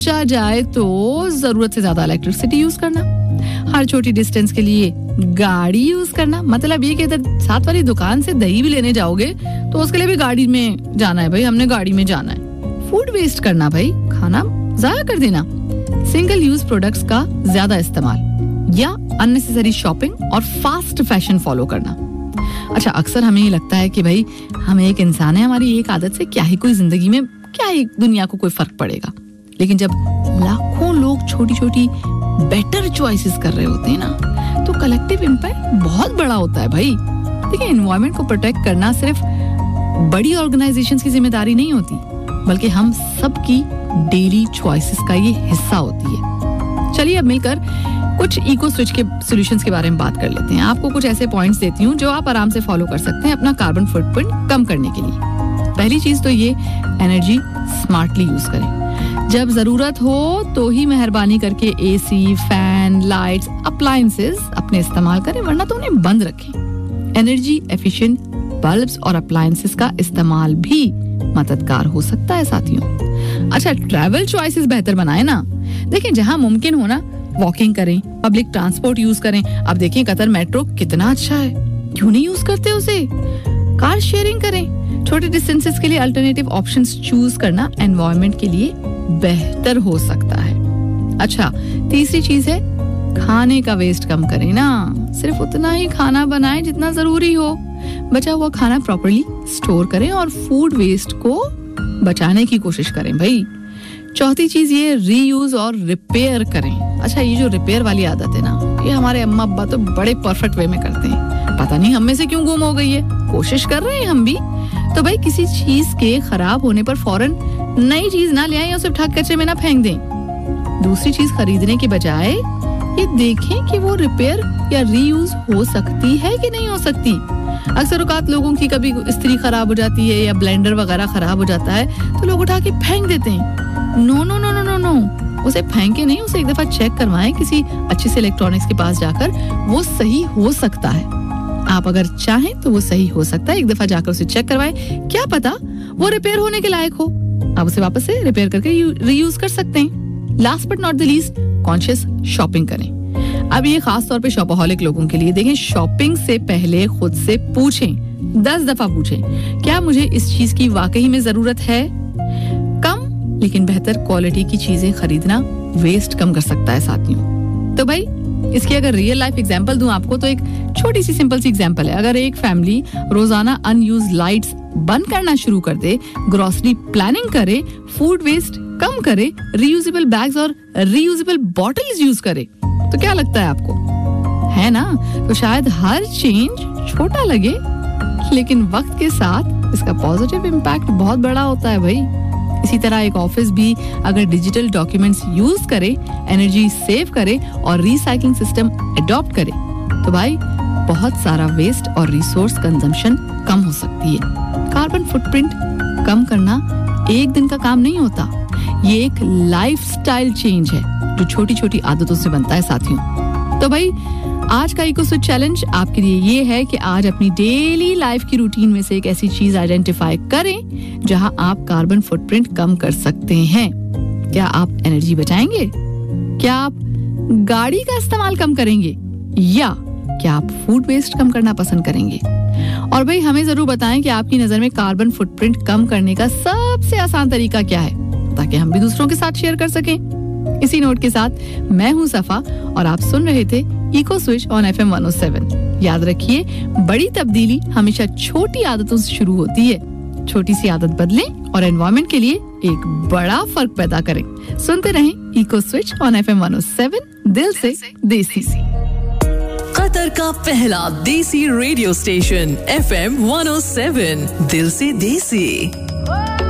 सोचा जाए तो जरूरत से ज्यादा इलेक्ट्रिसिटी यूज करना, हर छोटी डिस्टेंस के लिए गाड़ी यूज करना, मतलब ये कि इधर साथ वाली दुकान से दही भी लेने जाओगे तो उसके लिए भी गाड़ी में जाना है भाई, हमने गाड़ी में जाना है। फूड वेस्ट करना भाई, खाना जाया कर देना, सिंगल यूज प्रोडक्ट्स का ज्यादा इस्तेमाल या अननेसेसरी शॉपिंग और फास्ट फैशन फॉलो करना। अच्छा, अक्सर हमें ये लगता है कि भाई हम एक इंसान है, हमारी एक आदत से क्या ही कोई जिंदगी में, क्या ही दुनिया को कोई फर्क पड़ेगा। लेकिन जब लाखों लोग छोटी छोटी बेटर चॉइसेस कर रहे होते हैं ना, तो कलेक्टिव इम्पैक्ट बहुत बड़ा होता है भाई। देखिए, एनवायरनमेंट को प्रोटेक्ट करना सिर्फ बड़ी ऑर्गेनाइजेशंस की जिम्मेदारी नहीं होती, बल्कि हम सबकी डेली चॉइसेस का ये हिस्सा होती है। चलिए अब मिलकर कुछ इको स्विच के सॉल्यूशंस के बारे में बात कर लेते हैं। आपको कुछ ऐसे पॉइंट्स देती हूँ जो आप आराम से फॉलो कर सकते हैं अपना कार्बन फुटप्रिंट कम करने के लिए। पहली चीज तो ये, एनर्जी स्मार्टली यूज करें। जब जरूरत हो तो ही मेहरबानी करके एसी, फैन, लाइट्स, अप्लायंसेस अपने इस्तेमाल करें, वरना तो उन्हें बंद रखें। एनर्जी एफिशिएंट बल्ब्स और अप्लायंसेस का इस्तेमाल भी मददगार हो सकता है साथियों। अच्छा, ट्रैवल चॉइसेस बेहतर बनाएं ना। देखिए, जहां मुमकिन हो ना वॉकिंग करें, पब्लिक ट्रांसपोर्ट यूज करें। अब देखिए कतर मेट्रो कितना अच्छा है, क्यों नहीं यूज करते उसे? कार शेयरिंग करें। छोटे डिस्टेंसेस के लिए अल्टरनेटिव ऑप्शंस चूज करना एनवायरनमेंट के लिए बेहतर हो सकता है। अच्छा, तीसरी चीज है, खाने का वेस्ट कम करें ना। सिर्फ उतना ही खाना बनाएं जितना जरूरी हो। बचा हुआ खाना प्रॉपर्ली स्टोर करें और फूड वेस्ट को बचाने की कोशिश करें भाई। चौथी चीज ये, रीयूज और रिपेयर करें। अच्छा, ये जो रिपेयर वाली आदत है ना, ये हमारे अम्मा अब्बा तो बड़े परफेक्ट वे में करते हैं, पता नहीं हम में से क्यों गुम हो गई है। कोशिश कर रहे हैं हम भी। तो भाई किसी चीज के खराब होने पर फौरन नई चीज ना ले आएं और सिर्फ ठाक कचरे में ना फेंक दें। दूसरी चीज खरीदने के बजाय ये देखें कि वो रिपेयर या रीयूज हो सकती है कि नहीं हो सकती। अक्सर औकात लोगों की कभी इस्त्री खराब हो जाती है या ब्लेंडर वगैरह खराब हो जाता है तो लोग उठा के फेंक देते हैं। No no no no no no, उसे फेंके नहीं, उसे एक दफा चेक करवाएं किसी अच्छे से इलेक्ट्रॉनिक्स के पास जाकर। वो सही हो सकता है, आप अगर चाहें तो वो सही हो सकता है। एक दफा जाकर उसे चेक करवाएं, क्या पता वो रिपेयर होने के लायक हो, आप उसे वापस से रिपेयर करके रीयूज कर सकते हैं। Last but not the least, conscious shopping करें। अब ये खास तौर पे शॉपaholic लोगों के लिए, देखें, शॉपिंग से पहले खुद से पूछें, 10 दफा पूछें, क्या मुझे इस चीज की वाकई में जरूरत है? कम लेकिन बेहतर क्वालिटी की चीजें खरीदना वेस्ट कम कर सकता है साथियों। तो भाई इसकी अगर रियल लाइफ एग्जांपल दूं आपको, तो एक छोटी सी सिंपल सी एग्जांपल है। अगर एक फैमिली रोजाना अनयूज्ड लाइट्स बंद करना शुरू कर दे, ग्रोसरी प्लानिंग करे, फूड वेस्ट कम करे, रीयूजेबल बैग्स और रीयूजेबल बॉटल्स यूज करे, तो क्या लगता है आपको? है ना? तो शायद हर चेंज छोटा लगे, लेकिन वक्त के साथ इसका पॉजिटिव इम्पैक्ट बहुत बड़ा होता है भाई। इसी तरह एक ऑफिस भी अगर डिजिटल डॉक्यूमेंट्स यूज करे, एनर्जी सेव करे और रिसाइकलिंग सिस्टम अडॉप्ट करे, तो भाई बहुत सारा वेस्ट और रिसोर्स कंजम्पशन कम हो सकती है। कार्बन फुटप्रिंट कम करना एक दिन का काम नहीं होता, ये एक लाइफस्टाइल चेंज है जो छोटी छोटी आदतों से बनता है साथियों। तो भाई आज का इको स्विच चैलेंज आपके लिए ये है कि आज अपनी डेली लाइफ की रूटीन में से एक ऐसी चीज आइडेंटिफाई करें जहां आप कार्बन फुटप्रिंट कम कर सकते हैं। क्या आप एनर्जी बचाएंगे? क्या आप गाड़ी का इस्तेमाल कम करेंगे? या क्या आप फूड वेस्ट कम करना पसंद करेंगे? और भाई हमें जरूर बताएं कि आपकी नजर में कार्बन फुटप्रिंट कम करने का सबसे आसान तरीका क्या है, ताकि हम भी दूसरों के साथ शेयर कर सकें। इसी नोट के साथ मैं हूं सफा और आप सुन रहे थे इको स्विच ऑन FM 107। याद रखिए, बड़ी तब्दीली हमेशा छोटी आदतों से शुरू होती है। छोटी सी आदत बदलें और एनवायरनमेंट के लिए एक बड़ा फर्क पैदा करें। सुनते रहें इको स्विच ऑन FM 107, दिल से देसी। कतर का पहला देसी रेडियो स्टेशन FM 107, दिल से देसी।